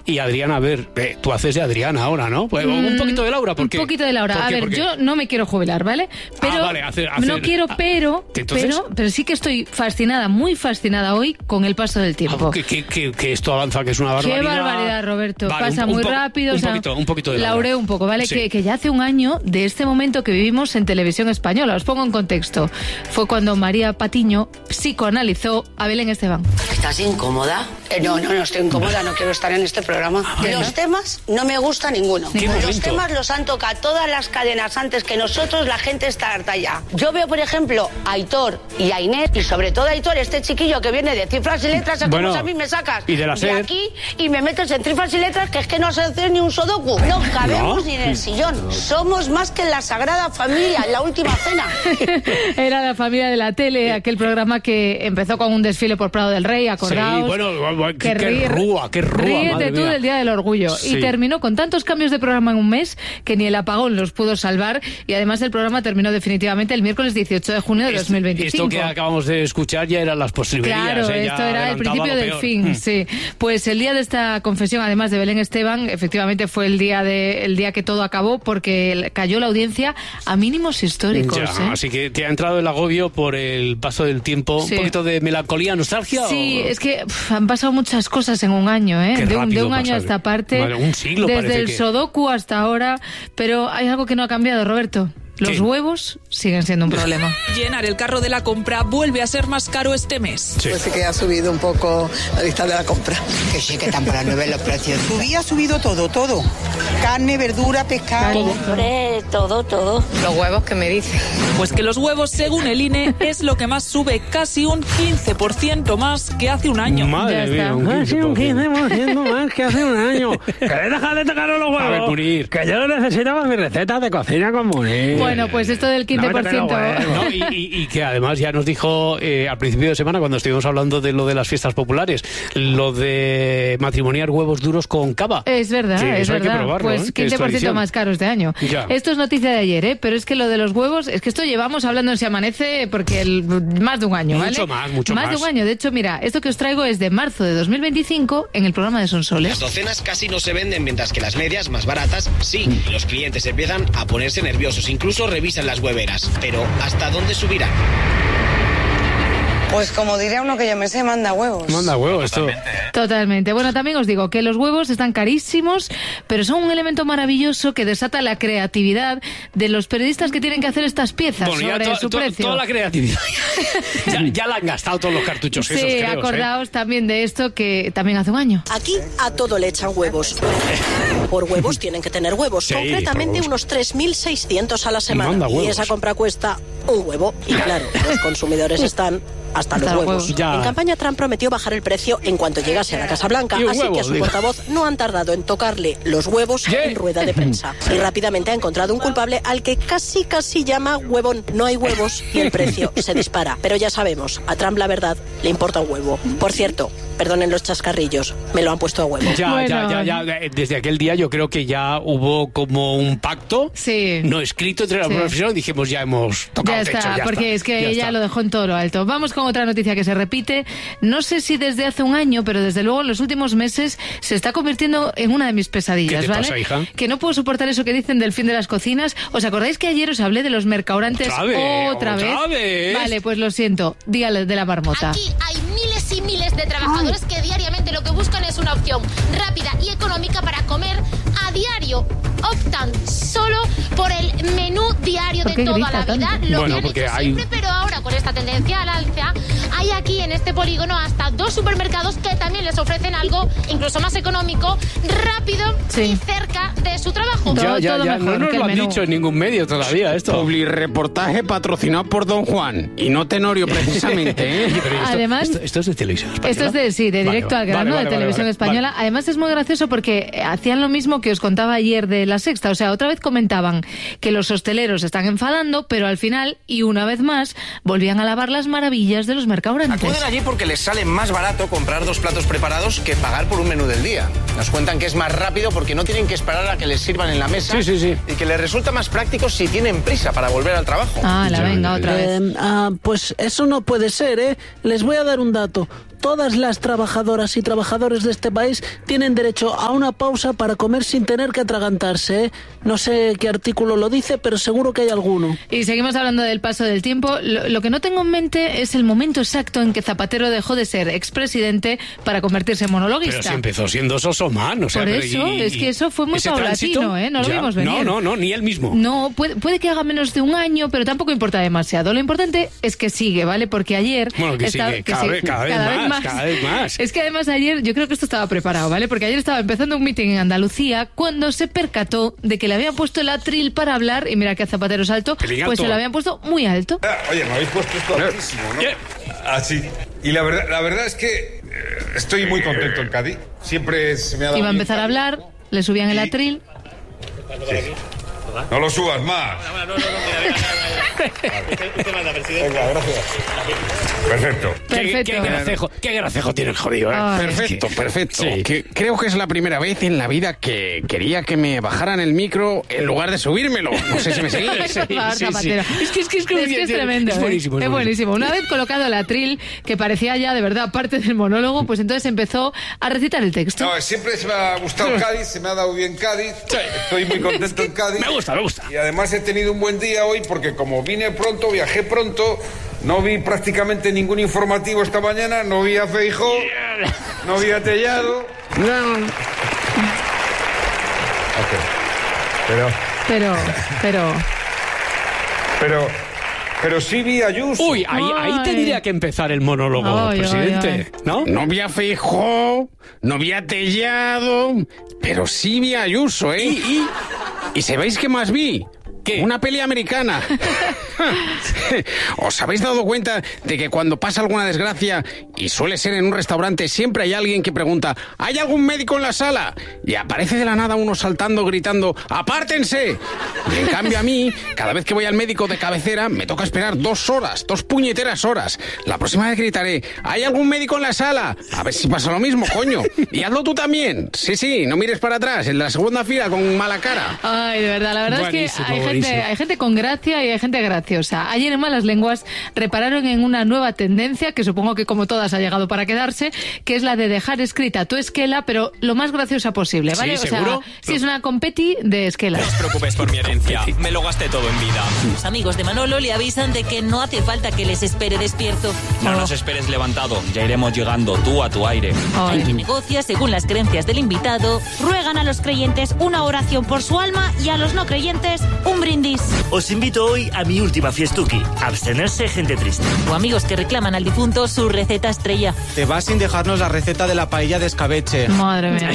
Y Adriana, a ver, tú haces de Adriana ahora, ¿no? Pues, un poquito de Laura, ¿por qué? Un poquito de Laura. A ver, yo no me quiero jubilar, ¿vale? Pero vale, no quiero, pero sí que estoy fascinada, muy fascinada hoy con el paso del tiempo. Que esto avanza, que es una barbaridad. Qué barbaridad, Roberto. Vale, pasa muy rápido. Un poquito de Laura. Laureo un poco, ¿vale? Sí. Que ya hace un año de este momento que vivimos en televisión española. Os pongo en contexto. Fue cuando María Patiño psicoanalizó a Belén Esteban. ¿Estás incómoda? No estoy incómoda, no quiero estar en este programa. Los temas no me gusta ninguno. Los temas los han tocado todas las cadenas antes que nosotros, la gente está harta ya. Yo veo, por ejemplo, a Aitor y a Inés, y sobre todo a Aitor, este chiquillo que viene de cifras y letras, como a mí me sacas y de aquí y me metes en cifras y letras, que es que no sé hacer ni un sudoku. No cabemos ni en el sillón. Somos más que la Sagrada Familia, en la Última Cena. Era la familia de la tele, aquel programa que empezó con un desfile por Prado del Rey, acordaos. Sí, bueno, qué rúa, ríete tú del Día del Orgullo. Sí. Y terminó con tantos cambios de programa en un mes que ni el apagón los pudo salvar, y además el programa terminó definitivamente el miércoles 18 de junio de 2025. Esto que acabamos de escuchar ya eran las postrimerías. Claro, esto era el principio del fin, sí. Pues el día de esta confesión, además de Belén Esteban, efectivamente fue el día que todo acabó, porque cayó la audiencia a mínimos históricos. Así que te ha entrado el agobio por el paso del tiempo, un poquito de melancolía, nostalgia. Sí, es que han pasado muchas cosas en un año, ¿eh? De un año a esta parte. Vale, un siglo desde el Sudoku hasta ahora. Pero hay algo que no ha cambiado, Roberto. Los huevos siguen siendo un problema. Llenar el carro de la compra vuelve a ser más caro este mes. Sí. Pues sí que ha subido un poco la lista de la compra. Que sí, que están por las nubes los precios. Ha subido todo. Carne, verdura, pescado. Hombre, todo. Los huevos, ¿qué me dice? Pues que los huevos, según el INE, es lo que más sube, casi un 15% más que hace un año. Madre mía, casi un 15% más que hace un año. Que deja de tocar los huevos. A ver, Munir. Que yo necesitaba mis recetas de cocina con Munir. Bueno, pues esto del 15%. No, y que además ya nos dijo al principio de semana, cuando estuvimos hablando de lo de las fiestas populares, lo de matrimoniar huevos duros con cava. Es verdad, es verdad. Hay que probarlo, pues 15% más caro este año. Ya. Esto es noticia de ayer, pero es que lo de los huevos, es que esto llevamos hablando en Se Amanece porque más de un año, ¿vale? Mucho más. Más de un año. De hecho, mira, esto que os traigo es de marzo de 2025 en el programa de Sonsoles. Las docenas casi no se venden, mientras que las medias, más baratas, sí. Y los clientes empiezan a ponerse nerviosos, incluso revisan las hueveras. Pero ¿hasta dónde subirán? Pues como diría uno que yo me sé, manda huevos. Manda huevos, esto. Totalmente. Bueno, también os digo que los huevos están carísimos, pero son un elemento maravilloso que desata la creatividad de los periodistas que tienen que hacer estas piezas sobre su precio. Toda la creatividad. ya la han gastado todos los cartuchos. Sí, esos, creo, acordaos también de esto que también hace un año. Aquí a todo le echan huevos. Por huevos tienen que tener huevos. Sí, concretamente unos 3.600 a la semana. Y esa compra cuesta un huevo. Y claro, los consumidores están hasta los huevos. En campaña Trump prometió bajar el precio en cuanto llegase a la Casa Blanca, así que a su portavoz no han tardado en tocarle los huevos en rueda de prensa. Y rápidamente ha encontrado un culpable al que casi llama huevón. No hay huevos y el precio se dispara. Pero ya sabemos, a Trump la verdad le importa un huevo. Por cierto, perdonen los chascarrillos, me lo han puesto a huevo. Ya. Desde aquel día yo creo que ya hubo como un pacto no escrito entre la profesión. Dijimos, ya hemos tocado ya techo. Está, porque es que ella lo dejó en todo lo alto. Vamos con otra noticia que se repite. No sé si desde hace un año, pero desde luego en los últimos meses se está convirtiendo en una de mis pesadillas. ¿Qué te pasa, hija? Que no puedo soportar eso que dicen del fin de las cocinas. ¿Os acordáis que ayer os hablé de los mercaurantes otra vez? Vale, pues lo siento. Día de la marmota. Aquí hay miles y miles de trabajadores que diariamente lo que buscan es una opción rápida y económica para comer a diario. Optan solo por el menú diario de toda la vida. Lo que han hecho siempre, pero ahora con esta tendencia al alza, hay aquí en este polígono hasta 2 supermercados que también les ofrecen algo incluso más económico, rápido y cerca de su trabajo. Ya, no nos lo han dicho en ningún medio todavía esto. Publireportaje patrocinado por Don Juan y no Tenorio precisamente, ¿eh? Además, esto es de Televisión Española. Esto es de directo al grano de Televisión Española. Además es muy gracioso porque hacían lo mismo que os contaba ayer de La Sexta. O sea, otra vez comentaban que los hosteleros están enfadando, pero al final, y una vez más, volvían a alabar las maravillas de los mercaurantes. Acuden allí porque les sale más barato comprar 2 platos preparados que pagar por un menú del día. Nos cuentan que es más rápido porque no tienen que esperar a que les sirvan en la mesa. Sí. Y que les resulta más práctico si tienen prisa para volver al trabajo. Venga, otra vez. Pues eso no puede ser, ¿eh? Les voy a dar un dato. todas las trabajadoras y trabajadores de este país tienen derecho a una pausa para comer sin tener que atragantarse, ¿eh? No sé qué artículo lo dice, pero seguro que hay alguno. Y seguimos hablando del paso del tiempo. Lo que no tengo en mente es el momento exacto en que Zapatero dejó de ser expresidente para convertirse en monologuista. Pero si empezó siendo Sosoman, o sea... Por eso, es que eso fue muy paulatino, ¿eh? No lo vimos venir. No, ni él mismo. No, puede que haga menos de un año, pero tampoco importa demasiado. Lo importante es que sigue, ¿vale? Porque ayer... Bueno, sigue, cada vez más. Es que además ayer, yo creo que esto estaba preparado, ¿vale? Porque ayer estaba empezando un meeting en Andalucía cuando se percató de que le habían puesto el atril para hablar, y mira que a Zapatero es alto, pues se lo habían puesto muy alto. Oye, me habéis puesto esto altísimo, ¿no? Así. Y la verdad es que estoy muy contento en Cádiz. Siempre se me ha dado... Iba a empezar a hablar, le subían el atril. Sí. No lo subas más. No, Venga, gracias. Perfecto. Qué gracejo tiene el jodido, ¿eh? Perfecto. Sí. Creo que es la primera vez en la vida que quería que me bajaran el micro en lugar de subírmelo. No sé si me seguís. Sí. Es que es tremendo. Es buenísimo. Es buenísimo. Una vez colocado el atril, que parecía ya de verdad parte del monólogo, pues entonces empezó a recitar el texto. No, siempre se me ha gustado Cádiz, se me ha dado bien Cádiz. Estoy muy contento en Cádiz. Me gusta. Y además he tenido un buen día hoy porque como vine pronto, viajé pronto, no vi prácticamente ningún informativo esta mañana, no vi a Feijóo, no vi a Tellado. Pero sí vi a Ayuso. Uy, ahí tendría que empezar el monólogo, presidente, ¿no? No vi a Feijóo, no vi a Tellado, pero sí vi a Ayuso, ¿eh? ¿Y sabéis qué más vi? ¿Qué? Una peli americana. ¿Os habéis dado cuenta de que cuando pasa alguna desgracia, y suele ser en un restaurante, siempre hay alguien que pregunta, ¿hay algún médico en la sala? Y aparece de la nada uno saltando, gritando, ¡apártense! Y en cambio a mí, cada vez que voy al médico de cabecera, me toca esperar 2 horas, 2 puñeteras horas. La próxima vez gritaré, ¿hay algún médico en la sala? A ver si pasa lo mismo, coño. Y hazlo tú también. Sí, no mires para atrás, en la segunda fila con mala cara. Ay, de verdad, la verdad buenísimo, es que hay gente con gracia y hay gente graciosa. Ayer en Malas Lenguas repararon en una nueva tendencia, que supongo que como todas ha llegado para quedarse, que es la de dejar escrita tu esquela, pero lo más graciosa posible, ¿vale? Sí, ¿seguro? Si es una competi de esquela. No os preocupéis por mi herencia, me lo gasté todo en vida. Los amigos de Manolo le avisan de que no hace falta que les espere despierto. No nos esperes levantado, ya iremos llegando tú a tu aire. El que negocia según las creencias del invitado. Ruegan a los creyentes una oración por su alma y a los no creyentes un brindis. Os invito hoy a mi última fiestuki. Abstenerse, gente triste. O amigos que reclaman al difunto su receta estrella. Te vas sin dejarnos la receta de la paella de escabeche. Madre mía.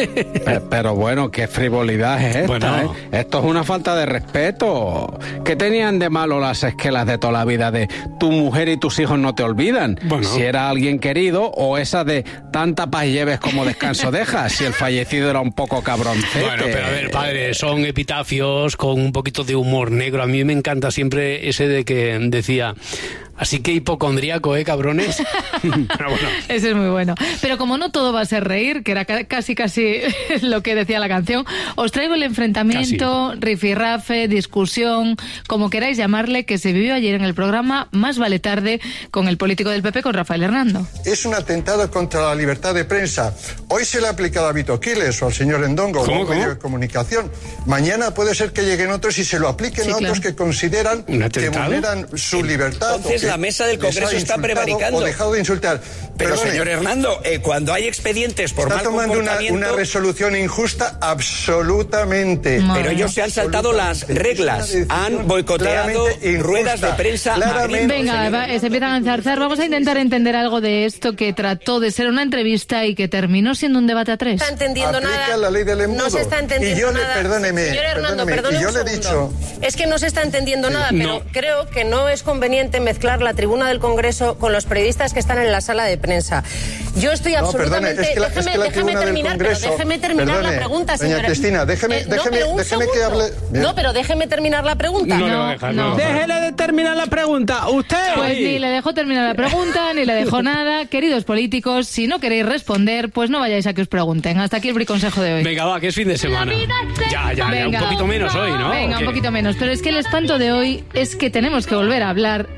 Pero bueno, qué frivolidad es esta, bueno. ¿eh? Esto es una falta de respeto. ¿Qué tenían de malo las esquelas de toda la vida de tu mujer y tus hijos no te olvidan? Bueno. Si era alguien querido, o esa de tanta paz lleves como descanso dejas, si el fallecido era un poco cabroncete. Bueno, pero a ver, padre, son epitafios con un poquito de humor negro. A mí me encanta siempre ese de que decía... Así que hipocondríaco, cabrones. Pero bueno. Ese es muy bueno. Pero como no todo va a ser reír, que era casi lo que decía la canción, os traigo el enfrentamiento, rifirrafe, discusión, como queráis llamarle, que se vivió ayer en el programa Más vale tarde con el político del PP, con Rafael Hernando. Es un atentado contra la libertad de prensa. Hoy se le ha aplicado a Vito Quiles o al señor Endongo o a un medio de comunicación. Mañana puede ser que lleguen otros y se lo apliquen a otros que consideran que vulneran su libertad. Entonces, la mesa del Congreso está prevaricando. O dejado de insultar. Pero, perdone, señor Hernando, cuando hay expedientes por mal comportamiento... Está tomando una resolución injusta, absolutamente. Pero ellos se han saltado las reglas. Han boicoteado ruedas de prensa. Venga, se empiezan a enzarzar. Vamos a intentar entender algo de esto que trató de ser una entrevista y que terminó siendo un debate a 3. No está entendiendo nada. La ley del embudo. No se está entendiendo nada. Señor Hernando, perdone un segundo. Es que no se está entendiendo nada, pero creo que no es conveniente mezclar la tribuna del Congreso con los periodistas que están en la sala de prensa. Yo estoy absolutamente... Déjeme terminar, pero déjeme terminar la pregunta, señora. Doña Cristina, déjeme que hable... No, pero déjeme terminar la pregunta. No. Déjele de terminar la pregunta. Usted... Pues ni le dejó terminar la pregunta, ni le dejó nada. Queridos políticos, si no queréis responder, pues no vayáis a que os pregunten. Hasta aquí el briconsejo de hoy. Venga, va, que es fin de semana. Ya, venga, un poquito menos hoy, ¿no? Venga, un poquito menos. Pero es que el espanto de hoy es que tenemos que volver a hablar de la bofetada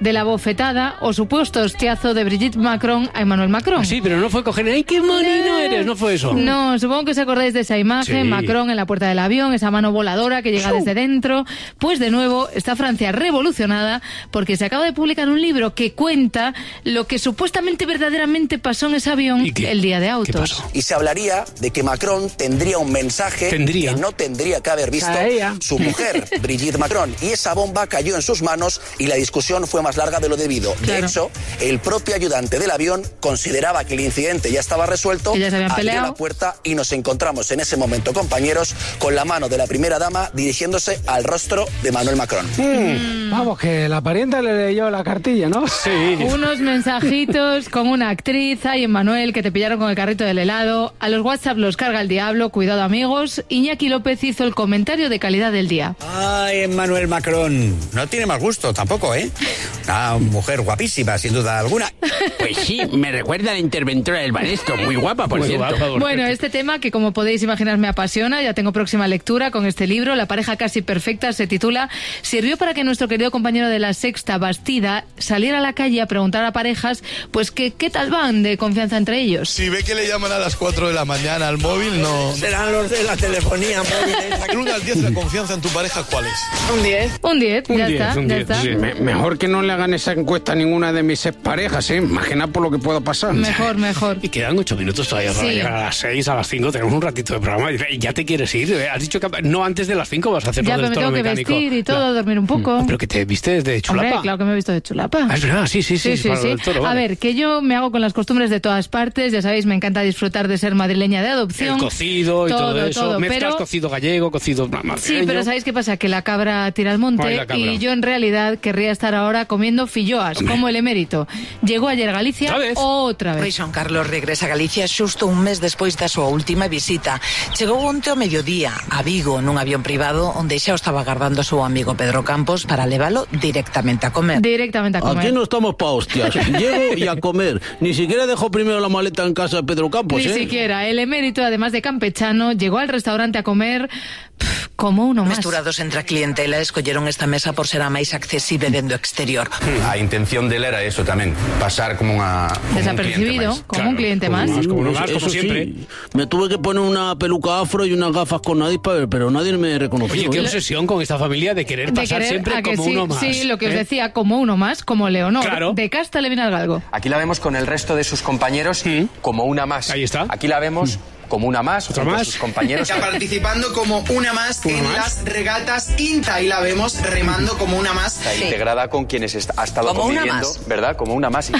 bofetada o supuesto hostiazo de Brigitte Macron a Emmanuel Macron. Sí, pero no fue coger, ¡ay, qué monino eres! No fue eso. No, supongo que os acordáis de esa imagen, sí. Macron en la puerta del avión, esa mano voladora que llega desde dentro. Pues de nuevo está Francia revolucionada porque se acaba de publicar un libro que cuenta lo que supuestamente verdaderamente pasó en ese avión el día de autos. Y se hablaría de que Macron tendría un mensaje que no tendría que haber visto su mujer, Brigitte Macron, y esa bomba cayó en sus manos y la discusión fue más larga de lo debido. Claro. De hecho, el propio ayudante del avión consideraba que el incidente ya estaba resuelto, abrió la puerta y nos encontramos en ese momento, compañeros, con la mano de la primera dama dirigiéndose al rostro de Emmanuel Macron. Vamos, que la parienta le leyó la cartilla, ¿no? Sí. Unos mensajitos con una actriz, ay, Emmanuel, que te pillaron con el carrito del helado. A los WhatsApp los carga el diablo, cuidado amigos. Iñaki López hizo el comentario de calidad del día. Ay, Emmanuel Macron, no tiene mal gusto tampoco, ¿eh? Una mujer guapísima, sin duda alguna. Pues sí, me recuerda a la interventora del Banesto, muy guapa, por cierto. Bueno, este tema que como podéis imaginar me apasiona, ya tengo próxima lectura con este libro, La pareja casi perfecta, se titula, sirvió para que nuestro querido compañero de La Sexta, Bastida, saliera a la calle a preguntar a parejas, pues que qué tal van de confianza entre ellos. Si ve que le llaman a las 4 de la mañana al móvil, no... Serán los de la telefonía móvil. Del 1 al 10, la confianza en tu pareja, ¿cuál es? Un 10. Un 10, ya está. Sí, mejor que no le hagan esa encuesta a ninguna de mis exparejas, ¿eh? Más que nada por lo que pueda pasar. Mejor. Y quedan 8 minutos todavía para llegar a las 6, a las 5, tenemos un ratito de programa. Y ya te quieres ir, has dicho que no antes de las 5 vas a hacer ya, todo el toro mecánico. Ya, me tengo que vestir y todo, dormir un poco. Pero que te vistes de chulapa. Hombre, claro que me he visto de chulapa. Es verdad, sí. Toro, vale. A ver, que yo me hago con las costumbres de todas partes, ya sabéis, me encanta disfrutar de ser madrileña de adopción. El cocido y todo eso. Mezclas cocido gallego, cocido madrileño. Sí, pero ¿sabéis qué pasa? Que la cabra tira al monte y yo en realidad querría estar ahora comiendo filloas, como el emérito. Llegó ayer a Galicia otra vez. Rei Juan Carlos regresa a Galicia xusto un mes despois da súa última visita. Chegou onte ao mediodía a Vigo nun avión privado onde xa o estaba agardando o seu amigo Pedro Campos para leválo directamente a comer. Aquí no estamos pa hostias. Llego y a comer. Ni siquiera dejó primero la maleta en casa de Pedro Campos, Ni siquiera. El emérito, además de campechano, llegó al restaurante a comer como uno más. Mesturados entre a clientela, escolleron esta mesa por ser a máis accesible dende o exterior. A intención dele era eso tamén, pasar como desapercibido, como un cliente más. Como uno más, como siempre. Sí. Me tuve que poner una peluca afro y unas gafas con nariz, pero nadie me reconoció. Oye, qué obsesión con esta familia de querer pasar siempre como uno más. Sí, lo que os decía, como uno más, como Leonor. Claro. De casta le viene al galgo. Aquí la vemos con el resto de sus compañeros como una más. Ahí está. Aquí la vemos como una más, otra más. Sus compañeros. Está participando como una más las regatas INTA y la vemos remando como una más. Está integrada con quienes ha estado conviviendo, ¿verdad? Como una más.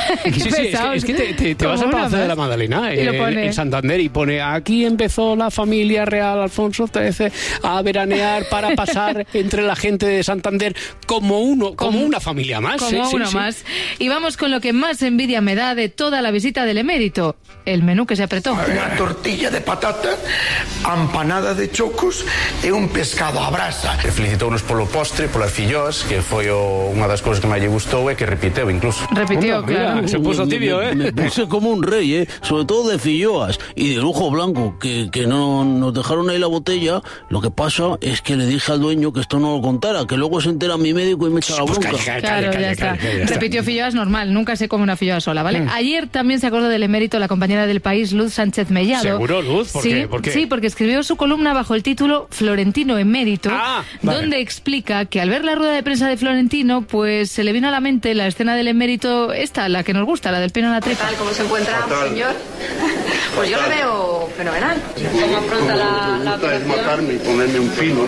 Es que te vas al Palacio de la Magdalena en Santander y pone aquí empezó la familia real Alfonso XIII a veranear para pasar entre la gente de Santander como una familia más. Como uno más. Y vamos con lo que más envidia me da de toda la visita del emérito, el menú que se apretó. Una tortilla de patata, empanada de chocos e un pescado a brasa. Felicitounos polo postre, polas filloas, que foi unha das cousas que máis lle gustou e que repiteu incluso. Claro. Se puso tibio, Me puse como un rey, sobre todo de filloas y de lujo blanco, que no nos dejaron ahí la botella. Lo que pasa es que le dije al dueño que esto no lo contara, que luego se entera mi médico y me echa la bronca. Claro, ya está. Repitió filloas normal, nunca se come una filloa sola, ¿vale? Ayer también se acordó del emérito la compañera del País, Luz Sánchez Mellado. ¿Seguro, Luz? ¿Por qué? Sí, porque escribió su columna bajo el título Florentino emérito, donde explica que al ver la rueda de prensa de Florentino, pues se le vino a la mente la escena del emérito, la que nos gusta, la del pino en la tripa. ¿Cómo se encuentra, señor? Pues yo lo veo fenomenal. ¿Cómo afronta la operación? Es matarme y ponerme un pino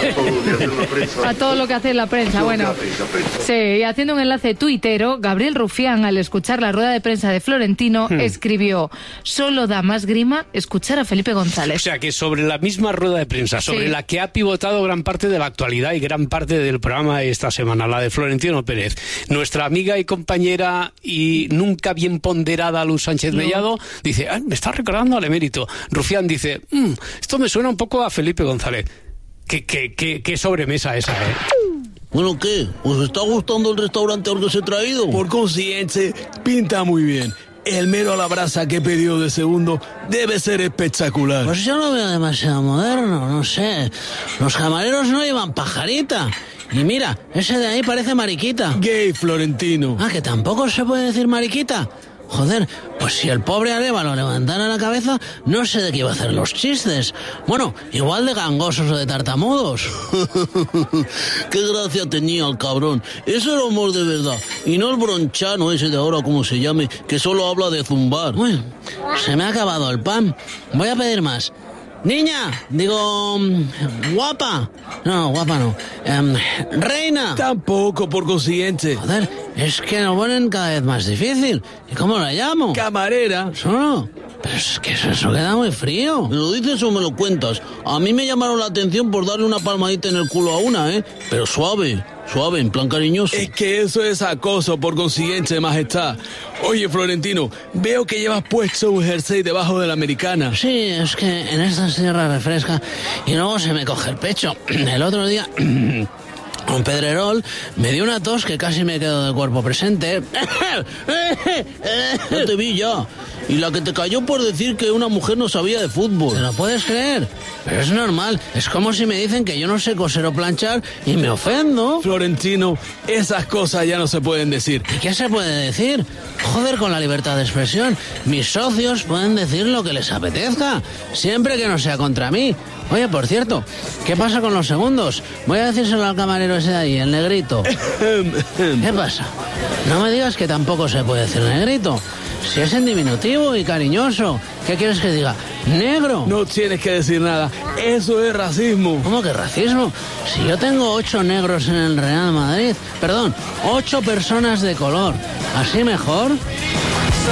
a todo lo que hace la prensa. Bueno, sí, y haciendo un enlace tuitero, Gabriel Rufián, al escuchar la rueda de prensa de Florentino, escribió: solo da más grima escuchar a Felipe González. O sea que sobre la misma rueda de prensa, sobre la que ha pivotado gran parte de la actualidad y gran parte del programa esta semana, la de Florentino Pérez, nuestra amiga y compañera y nunca bien ponderada Luz Sánchez Mellado dice, me está recordando al emérito. Rufián dice, esto me suena un poco a Felipe González. ¿Qué sobremesa esa, Bueno, ¿qué? ¿Os está gustando el restaurante al que os he traído? Por consiguiente, pinta muy bien. el mero a la brasa que he pedido de segundo debe ser espectacular. Pues yo lo veo demasiado moderno, no sé. Los camareros no llevan pajarita. Y mira, ese de ahí parece mariquita. Gay, Florentino. Ah, que tampoco se puede decir mariquita. Joder, pues si el pobre Arévalo levantara la cabeza, no sé de qué iba a hacer los chistes. Bueno, igual de gangosos o de tartamudos. Qué gracia tenía el cabrón. Eso era humor de verdad. Y no el bronchano ese de ahora, como se llame, que solo habla de zumbar. Bueno, se me ha acabado el pan. Voy a pedir más. Niña, digo, guapa. No, guapa no. Reina. Tampoco, por consiguiente. Joder, es que lo ponen cada vez más difícil. ¿Y cómo la llamo? Camarera. Solo. Pero es que eso queda muy frío. ¿Me lo dices o me lo cuentas? A mí me llamaron la atención por darle una palmadita en el culo a una, ¿eh? Pero suave, en plan cariñoso. Es que eso es acoso, por consiguiente, majestad. Oye, Florentino, veo que llevas puesto un jersey debajo de la americana. Sí, es que en esta sierra refresca y luego se me coge el pecho. El otro día... un Pedrerol me dio una tos que casi me quedó de cuerpo presente. No te vi ya. Y la que te cayó por decir que una mujer no sabía de fútbol. ¿Te lo puedes creer? Pero es normal. Es como si me dicen que yo no sé coser o planchar y me ofendo. Florentino, esas cosas ya no se pueden decir. ¿Y qué se puede decir? Joder, con la libertad de expresión. Mis socios pueden decir lo que les apetezca, siempre que no sea contra mí. Oye, por cierto, ¿qué pasa con los segundos? Voy a decírselo al camarero ese de ahí, el negrito. ¿Qué pasa? No me digas que tampoco se puede decir negrito. Si es en diminutivo y cariñoso. ¿Qué quieres que diga? ¿Negro? No tienes que decir nada. Eso es racismo. ¿Cómo que racismo? Si yo tengo 8 negros en el Real Madrid. Perdón, 8 personas de color. ¿Así mejor?